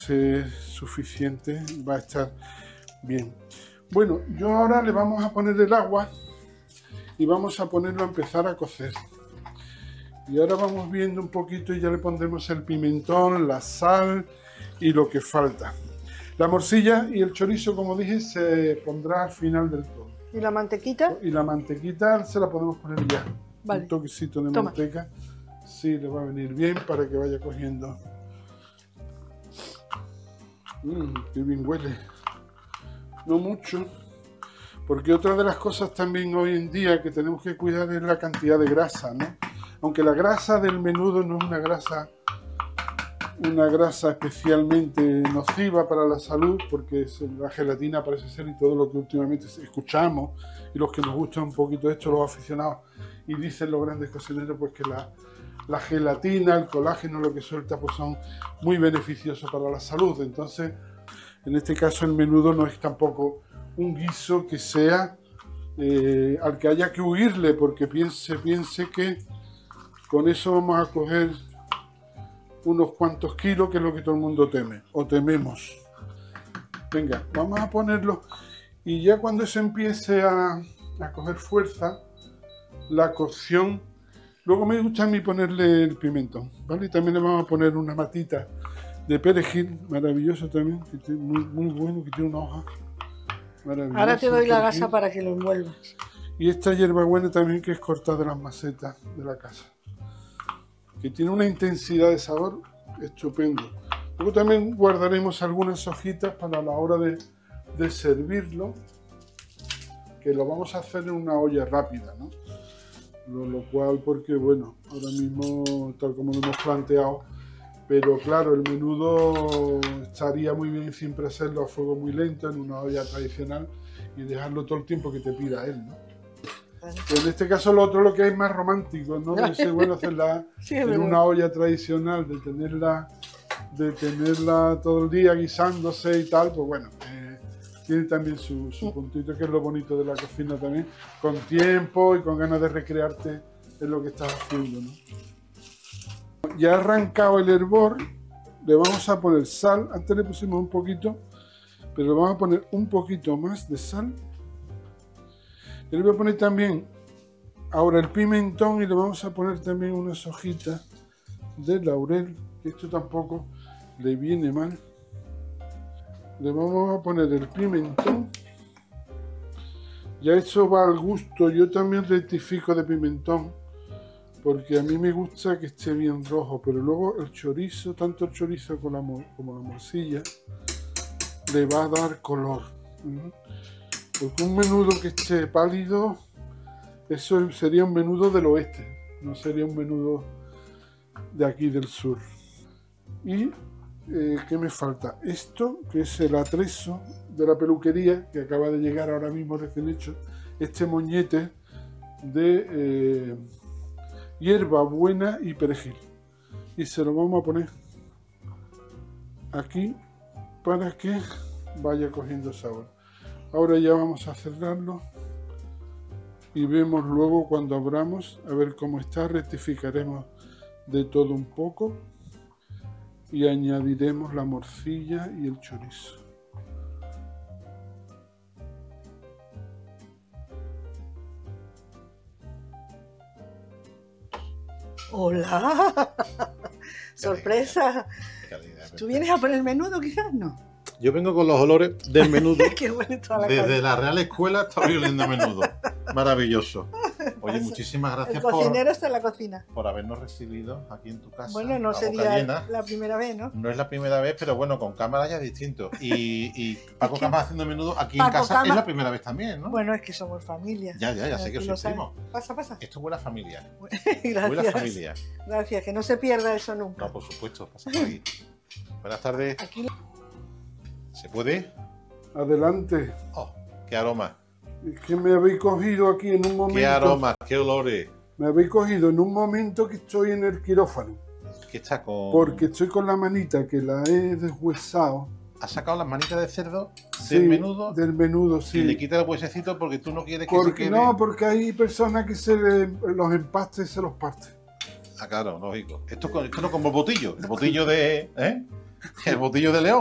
Es suficiente, va a estar bien. Bueno, yo ahora le vamos a poner el agua y vamos a ponerlo a empezar a cocer. Y ahora vamos viendo un poquito y ya le pondremos el pimentón, la sal y lo que falta. La morcilla y el chorizo, como dije, se pondrá al final del todo. ¿Y la mantequita? Y la mantequita se la podemos poner ya. Vale. Un toquecito de Toma. manteca. Sí, le va a venir bien para que vaya cogiendo. Qué bien huele. No mucho. Porque otra de las cosas también hoy en día que tenemos que cuidar es la cantidad de grasa, ¿no? Aunque la grasa del menudo no es una grasa especialmente nociva para la salud, porque la gelatina parece ser, y todo lo que últimamente escuchamos, y los que nos gustan un poquito esto, los aficionados, y dicen los grandes cocineros, pues que la gelatina, el colágeno, lo que suelta, pues son muy beneficiosos para la salud. Entonces, en este caso el menudo no es tampoco un guiso que sea al que haya que huirle, porque piense que con eso vamos a coger unos cuantos kilos, que es lo que todo el mundo teme, o tememos. Venga, vamos a ponerlo, y ya cuando eso empiece a coger fuerza, la cocción, luego me gusta a mí ponerle el pimentón, ¿vale? Y también le vamos a poner una matita de perejil, maravilloso también, que tiene muy bueno, que tiene una hoja maravillosa. Ahora te doy la gasa para que lo envuelvas. Y esta hierbabuena también, que es cortada de las macetas de la casa, que tiene una intensidad de sabor estupendo. Luego también guardaremos algunas hojitas para la hora de servirlo, que lo vamos a hacer en una olla rápida, ¿no? Lo cual, porque bueno, ahora mismo, tal como lo hemos planteado, pero claro, el menudo estaría muy bien siempre hacerlo a fuego muy lento, en una olla tradicional, y dejarlo todo el tiempo que te pida él, ¿no? Pero en este caso lo otro, lo que es más romántico, ¿no? Es bueno hacerla Sí, en verdad. una olla tradicional, de tenerla todo el día guisándose y tal, pues bueno, tiene también su puntito, que es lo bonito de la cocina también, con tiempo y con ganas de recrearte en lo que estás haciendo, ¿no? Ya ha arrancado el hervor, le vamos a poner sal. Antes le pusimos un poquito, pero le vamos a poner un poquito más de sal. Y le voy a poner también ahora el pimentón, y le vamos a poner también unas hojitas de laurel, que esto tampoco le viene mal. Le vamos a poner el pimentón. Ya eso va al gusto. Yo también rectifico de pimentón, porque a mí me gusta que esté bien rojo, pero luego el chorizo, tanto el chorizo como la morcilla, le va a dar color. Porque un menudo que esté pálido, eso sería un menudo del oeste, no sería un menudo de aquí del sur. Y ¿qué me falta? Esto, que es el atrezo de la peluquería, que acaba de llegar ahora mismo recién hecho, este moñete de hierbabuena y perejil. Y se lo vamos a poner aquí para que vaya cogiendo sabor. Ahora ya vamos a cerrarlo y vemos luego cuando abramos a ver cómo está. Rectificaremos de todo un poco y añadiremos la morcilla y el chorizo. ¡Hola! ¡Sorpresa! Calidad. ¿Tú vienes a poner el menudo quizás? No. Yo vengo con los olores del menudo. Qué bueno toda la Desde casa. la Real Escuela está oliendo a menudo. Maravilloso. Oye, muchísimas El gracias cocinero está en la cocina. por habernos recibido aquí en tu casa. Bueno, no a boca sería llena. la primera vez, ¿no? No es la primera vez, pero bueno, con cámara ya es distinto. Y Paco Es que Cama haciendo menudo aquí Paco en casa Cama- es la primera vez también, ¿no? Bueno, es que somos familia. Ya sé que Tú os lo sabes. primo. Pasa, pasa. Esto es buena familia. Buena Gracias. familia. Gracias, que no se pierda eso nunca. No, por supuesto, pasa por ahí. Buenas tardes. Aquí ¿Se puede? Adelante. Oh, qué aroma. Es que me habéis cogido aquí en un momento. Qué aroma, qué olores. Me habéis cogido en un momento que estoy en el quirófano. Que está con... Porque estoy con la manita que la he deshuesado. ¿Has sacado las manitas de cerdo Sí, del menudo? Del menudo, Y sí. le quitas el huesecito porque tú no quieres que se Porque quede... no, porque hay personas que los empastes y se los parten. Ah, claro, lógico. Esto no como el botillo. El botillo de... ¿eh? El botillo de león.